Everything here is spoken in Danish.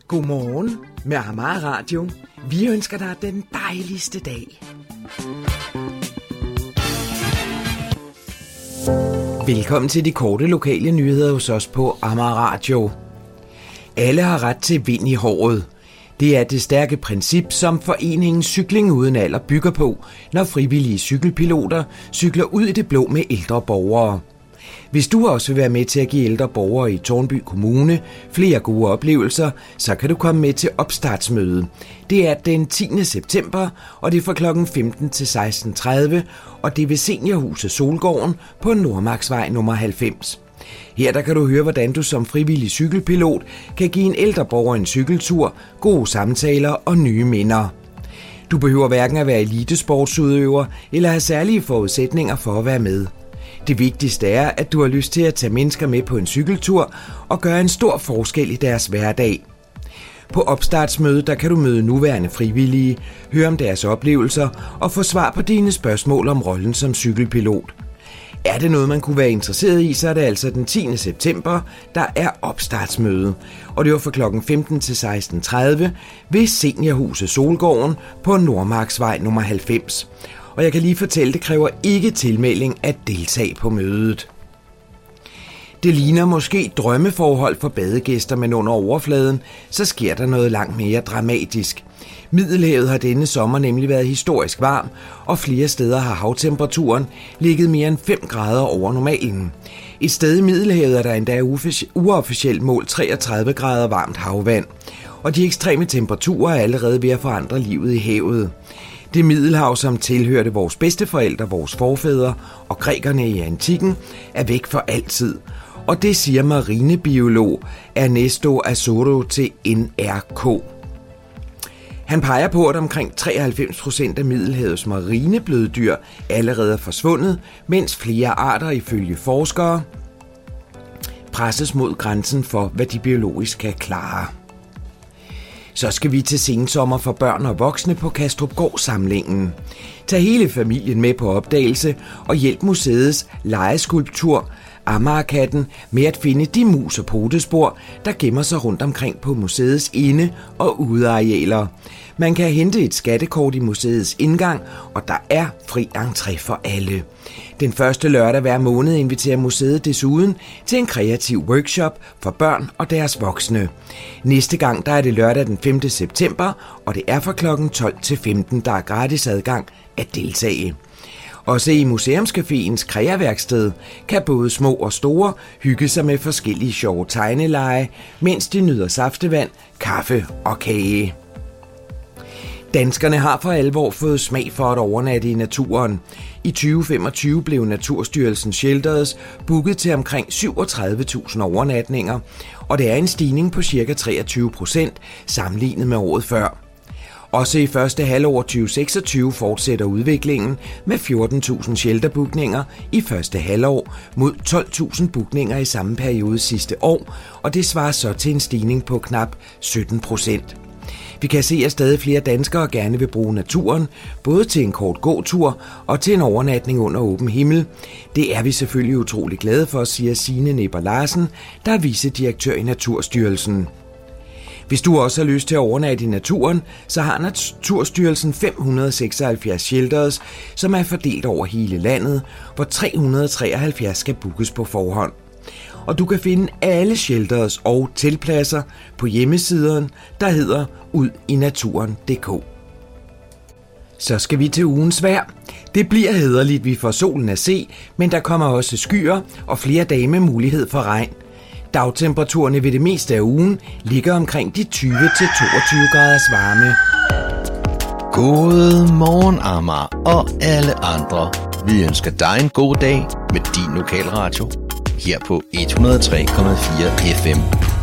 Godmorgen med Amager Radio. Vi ønsker dig den dejligste dag. Velkommen til de korte lokale nyheder hos os på Amager Radio. Alle har ret til vind i håret. Det er det stærke princip, som foreningen Cykling Uden Alder bygger på, når frivillige cykelpiloter cykler ud i det blå med ældre borgere. Hvis du også vil være med til at give ældre borgere i Tårnby Kommune flere gode oplevelser, så kan du komme med til opstartsmødet. Det er den 10. september, og det er fra kl. 15 til 16.30, og det er ved Seniorhuset Solgården på Nordmarksvej nummer 90. Her der kan du høre, hvordan du som frivillig cykelpilot kan give en ældre borger en cykeltur, gode samtaler og nye minder. Du behøver hverken at være elitesportsudøver eller have særlige forudsætninger for at være med. Det vigtigste er, at du har lyst til at tage mennesker med på en cykeltur og gøre en stor forskel i deres hverdag. På opstartsmødet der kan du møde nuværende frivillige, høre om deres oplevelser og få svar på dine spørgsmål om rollen som cykelpilot. Er det noget, man kunne være interesseret i, så er det altså den 10. september, der er opstartsmøde. Og det var fra kl. 15 til 16.30 ved Seniorhuset Solgården på Nordmarksvej nummer 90. Og jeg kan lige fortælle, det kræver ikke tilmelding at deltage på mødet. Det ligner måske drømmeforhold for badegæster, men under overfladen, så sker der noget langt mere dramatisk. Middelhavet har denne sommer nemlig været historisk varm, og flere steder har havtemperaturen ligget mere end 5 grader over normalen. Et sted i Middelhavet er der endda uofficielt målt 33 grader varmt havvand, og de ekstreme temperaturer er allerede ved at forandre livet i havet. Det Middelhav, som tilhørte vores bedsteforældre, vores forfædre og grækerne i antikken, er væk for altid. Og det siger marinebiolog Ernesto Azoro til NRK. Han peger på, at omkring 93% af Middelhavets marinebløddyr allerede er forsvundet, mens flere arter ifølge forskere presses mod grænsen for, hvad de biologisk kan klare. Så skal vi til sensommer for børn og voksne på Kastrupgård-samlingen. Tag hele familien med på opdagelse og hjælp museets lejeskulptur Amagerkatten med at finde de mus- og potespor, der gemmer sig rundt omkring på museets inde- og udearealer. Man kan hente et skattekort i museets indgang, og der er fri entré for alle. Den første lørdag hver måned inviterer museet desuden til en kreativ workshop for børn og deres voksne. Næste gang der er det lørdag den 5. september, og det er fra kl. 12 til 15, der er gratis adgang at deltage. Også i Museumscaféens kreaværksted kan både små og store hygge sig med forskellige sjove tegneleje, mens de nyder saftevand, kaffe og kage. Danskerne har for alvor fået smag for at overnatte i naturen. I 2025 blev Naturstyrelsens shelters booket til omkring 37.000 overnatninger, og det er en stigning på ca. 23% sammenlignet med året før. Også i første halvår 2026 fortsætter udviklingen med 14.000 shelterbookninger i første halvår mod 12.000 bookninger i samme periode sidste år, og det svarer så til en stigning på knap 17%. Vi kan se, at stadig flere danskere gerne vil bruge naturen, både til en kort gåtur og til en overnatning under åben himmel. Det er vi selvfølgelig utrolig glade for, siger Signe Nipper Larsen, der er vicedirektør i Naturstyrelsen. Hvis du også har lyst til at overnatte i naturen, så har Naturstyrelsen 576 shelters, som er fordelt over hele landet, hvor 373 skal bookes på forhånd. Og du kan finde alle shelters og teltpladser på hjemmesiden, der hedder udinaturen.dk. Så skal vi til ugens vejr. Det bliver hæderligt, vi får solen at se, men der kommer også skyer og flere dage med mulighed for regn. Dagtemperaturerne ved det meste af ugen ligger omkring de 20-22 graders varme. God morgen, Amager og alle andre. Vi ønsker dig en god dag med din lokalradio her på 103,4 FM.